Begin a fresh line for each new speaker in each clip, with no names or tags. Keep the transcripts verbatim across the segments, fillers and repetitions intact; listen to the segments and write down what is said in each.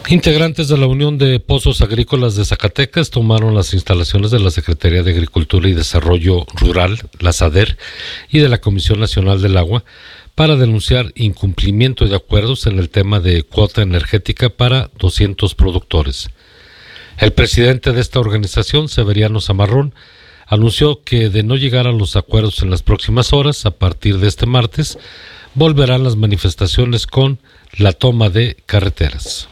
Integrantes de la Unión de Pozos Agrícolas de Zacatecas tomaron las instalaciones de la Secretaría de Agricultura y Desarrollo Rural, la SADER, y de la Comisión Nacional del Agua para denunciar incumplimiento de acuerdos en el tema de cuota energética para doscientos productores. El presidente de esta organización, Severiano Zamarrón, anunció que de no llegar a los acuerdos en las próximas horas, a partir de este martes, volverán las manifestaciones con la toma de carreteras.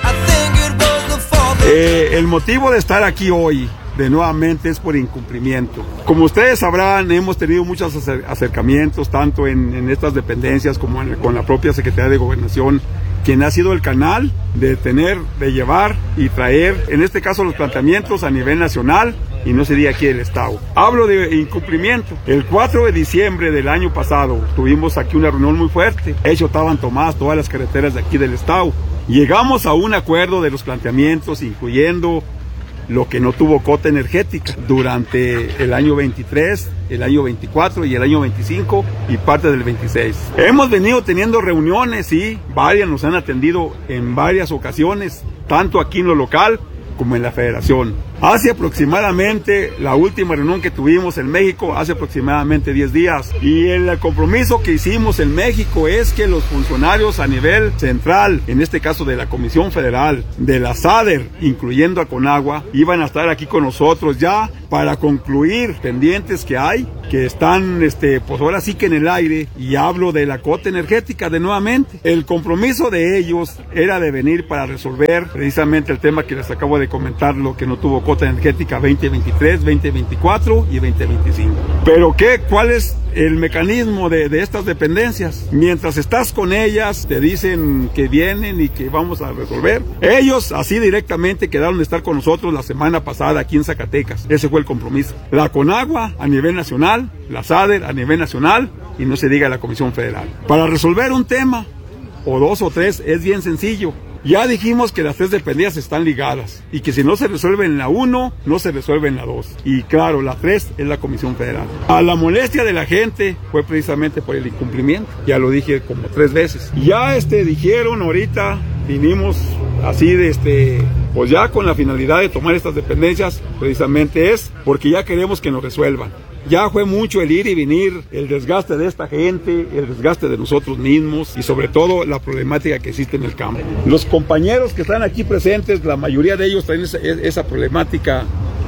Eh, el motivo de estar aquí hoy, de nuevamente, es por incumplimiento. Como ustedes sabrán, hemos tenido muchos acercamientos, tanto en, en estas dependencias como en, con la propia Secretaría de Gobernación, quien ha sido el canal de tener, de llevar y traer, en este caso, los planteamientos a nivel nacional y no se diga aquí del Estado. Hablo de incumplimiento. El cuatro de diciembre del año pasado tuvimos aquí una reunión muy fuerte. De hecho, estaban tomadas todas las carreteras de aquí del Estado. Llegamos a un acuerdo de los planteamientos, incluyendo lo que no tuvo cota energética durante el año veintitrés, el año veinticuatro y el año veinticinco y parte del veintiséis. Hemos venido teniendo reuniones y varias nos han atendido en varias ocasiones, tanto aquí en lo local como en la federación. Hace aproximadamente, la última reunión que tuvimos en México, hace aproximadamente diez días, y el compromiso que hicimos en México es que los funcionarios a nivel central, en este caso de la Comisión Federal, de la SADER, incluyendo a Conagua, iban a estar aquí con nosotros ya para concluir pendientes que hay, que están, este, pues ahora sí que en el aire, y hablo de la cuota energética de nuevamente. El compromiso de ellos era de venir para resolver precisamente el tema que les acabo de comentar, lo que no tuvo cuota energética veinte veintitrés, veinte veinticuatro y veinte veinticinco. Pero ¿qué? ¿Cuál es el mecanismo de, de estas dependencias? Mientras estás con ellas, te dicen que vienen y que vamos a resolver. Ellos así directamente quedaron de estar con nosotros la semana pasada aquí en Zacatecas. Ese fue el compromiso. La Conagua a nivel nacional, la SADER a nivel nacional y no se diga la Comisión Federal. Para resolver un tema, o dos o tres, es bien sencillo. Ya dijimos que las tres dependencias están ligadas y que si no se resuelve en la uno, no se resuelve en la dos. Y claro, la tres es la Comisión Federal. A la molestia de la gente fue precisamente por el incumplimiento. Ya lo dije como tres veces. Ya este, dijeron ahorita, vinimos así de este, pues ya con la finalidad de tomar estas dependencias, precisamente es porque ya queremos que nos resuelvan. Ya fue mucho el ir y venir, el desgaste de esta gente, el desgaste de nosotros mismos y sobre todo la problemática que existe en el campo. Los compañeros que están aquí presentes, la mayoría de ellos tienen esa, esa problemática.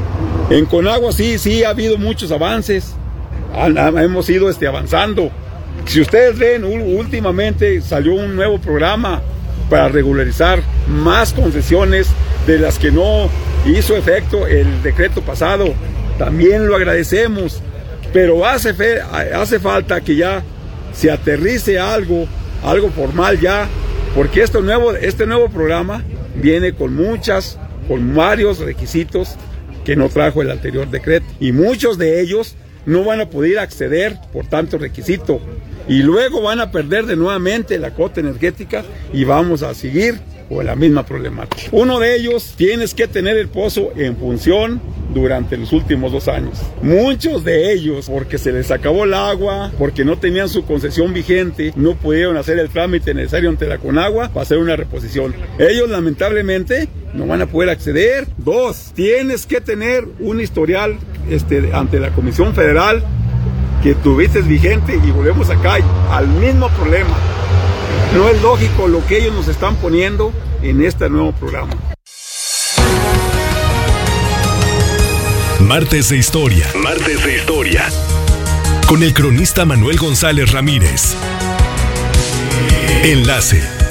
En Conagua sí, sí ha habido muchos avances, han, han, hemos ido este, avanzando. Si ustedes ven, últimamente salió un nuevo programa para regularizar más concesiones de las que no hizo efecto el decreto pasado. También lo agradecemos, pero hace, fe, hace falta que ya se aterrice algo, algo formal ya, porque este nuevo, este nuevo programa viene con muchas, con varios requisitos que no trajo el anterior decreto, y muchos de ellos no van a poder acceder por tanto requisito, y luego van a perder de nuevamente la cuota energética y vamos a seguir con la misma problemática. Uno de ellos, tienes que tener el pozo en función durante los últimos dos años. Muchos de ellos, porque se les acabó el agua, porque no tenían su concesión vigente, no pudieron hacer el trámite necesario ante la Conagua para hacer una reposición. Ellos lamentablemente no van a poder acceder. Dos, tienes que tener un historial este, ante la Comisión Federal que tuviste vigente y volvemos acá al mismo problema. No es lógico lo que ellos nos están poniendo en este nuevo programa.
Martes de Historia. Martes de Historia. Con el cronista Manuel González Ramírez. Enlace.